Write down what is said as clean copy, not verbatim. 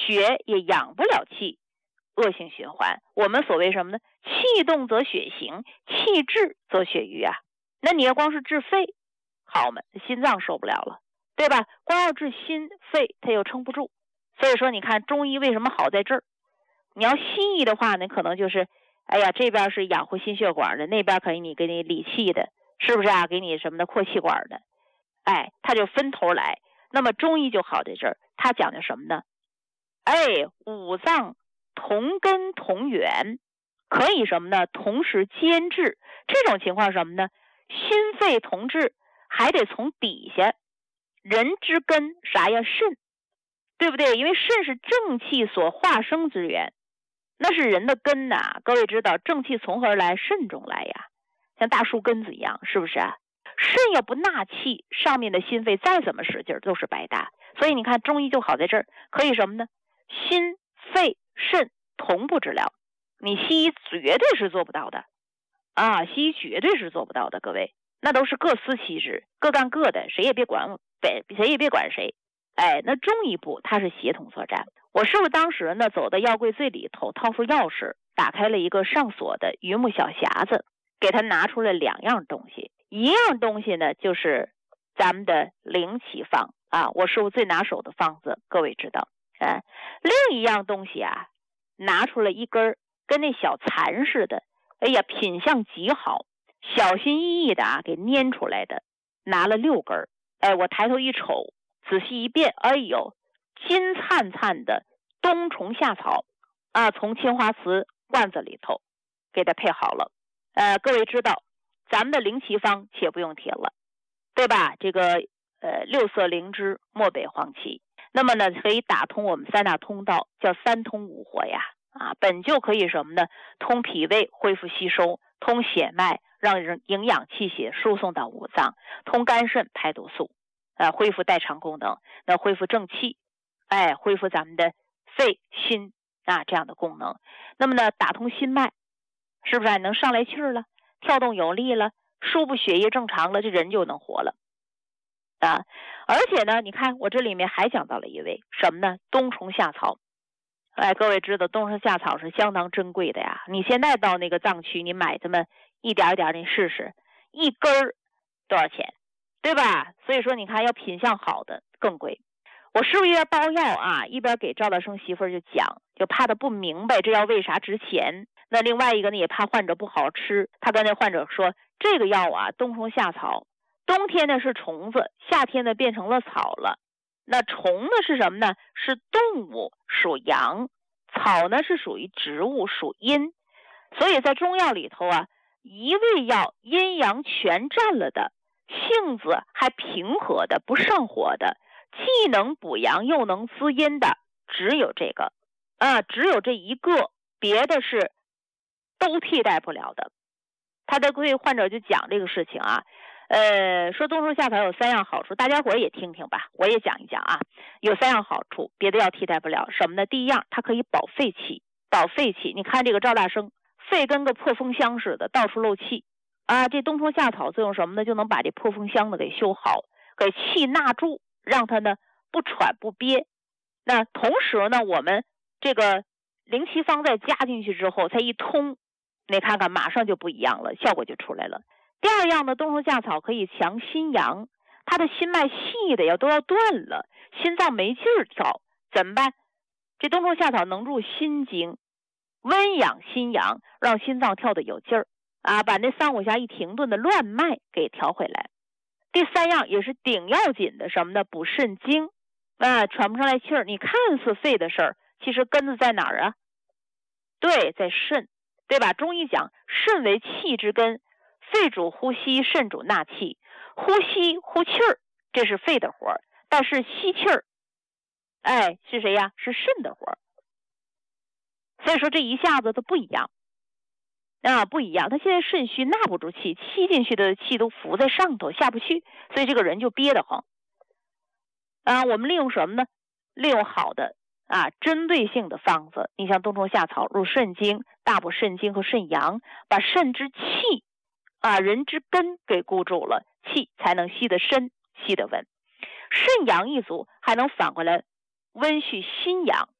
血也养不了气，恶性循环。我们所谓什么呢？气动则血行，气滞则血瘀啊。那你要光是治肺好吗？心脏受不了了，对吧？光要治心肺它又撑不住。所以说你看中医为什么好在这儿。你要西医的话呢，可能就是哎呀，这边是养活心血管的，那边可以给你理气的，是不是啊？给你什么的扩气管的，哎，它就分头来。那么中医就好在这儿，它讲究什么呢？哎，五脏同根同源，可以什么呢？同时兼治。这种情况是什么呢？心肺同治，还得从底下。人之根啥呀？肾，对不对？因为肾是正气所化生之源，那是人的根呐。各位知道正气从何而来？肾中来呀，像大树根子一样，是不是啊？肾要不纳气，上面的心肺再怎么使劲都是白搭。所以你看中医就好在这儿，可以什么呢？心肺肾同步治疗。你西医绝对是做不到的啊，西医绝对是做不到的，各位，那都是各司其职，各干各的，谁也别管谁。哎，那中医部它是协同作战。我师傅当时呢走到药柜最里头，掏出钥匙，打开了一个上锁的榆木小匣子，给他拿出了2样东西。一样东西呢就是咱们的灵奇方啊，我师傅最拿手的方子，各位知道。另一样东西啊，拿出了一根跟那小蚕似的，哎呀，品相极好，小心翼翼的啊给捏出来的，拿了6根。哎，我抬头一瞅，仔细一辨，哎呦，金灿灿的冬虫夏草啊，从青花瓷罐子里头给它配好了。各位知道咱们的灵奇方且不用提了，对吧？这个6色灵芝漠北黄芪，那么呢可以打通我们3大通道，叫3通5活呀。啊，本就可以什么呢？通脾胃恢复吸收，通血脉让营养气血输送到五脏，通肝肾排毒素，恢复代偿功能，那恢复正气，哎，恢复咱们的肺心啊这样的功能。那么呢打通心脉，是不是能上来气儿了，跳动有力了，输布血液正常了，这人就能活了啊。而且呢你看我这里面还讲到了一味什么呢？冬虫夏草。哎，各位知道冬虫夏草是相当珍贵的呀，你现在到那个藏区你买这么一点一点你试试，一根多少钱，对吧？所以说你看要品相好的更贵。我师傅一边包药啊，一边给赵大生媳妇就讲，就怕他不明白这药为啥值钱。那另外一个呢也怕患者不好吃，他跟那患者说，这个药啊冬虫夏草，冬天呢是虫子，夏天呢变成了草了。那虫呢是什么呢？是动物，属阳；草呢是属于植物，属阴。所以在中药里头啊，一味药阴阳全占了的，性子还平和的，不上火的，既能补阳又能滋阴的，只有这个啊，只有这一个，别的是都替代不了的。他的对患者就讲这个事情啊，说冬虫夏草有3样好处，大家伙也听听吧，我也讲一讲啊。有3样好处，别的药替代不了。什么呢？第一样，它可以保肺气。保肺气，你看这个赵大生肺跟个破风箱似的，到处漏气啊。这冬虫夏草作用什么呢？就能把这破风箱子给修好，给气纳住，让它呢不喘不憋。那同时呢，我们这个灵奇方再加进去之后，才一通，你看看马上就不一样了，效果就出来了。第二样呢，冬虫夏草可以强心阳，它的心脉细的都要断了，心脏没劲儿跳，怎么办？这冬虫夏草能入心经，温养心阳，让心脏跳得有劲儿啊，把那3、5下一停顿的乱脉给调回来。第3样也是顶要紧的，什么呢？补肾精啊，喘不上来气儿，你看似肺的事儿，其实根子在哪儿啊？对，在肾，对吧？中医讲肾为气之根，肺主呼吸，肾主纳气。呼吸呼气儿，这是肺的活儿，但是吸气儿，哎，是谁呀？是肾的活儿。所以说这一下子它不一样啊，不一样。他现在肾虚，纳不住气，吸进去的气都浮在上头，下不去，所以这个人就憋得慌啊。我们利用什么呢？利用好的啊，针对性的方子。你像冬虫夏草入肾经，大补肾精和肾阳，把肾之气啊，人之根给固住了，气才能吸得深，吸得稳。肾阳一足，还能反过来温煦心阳，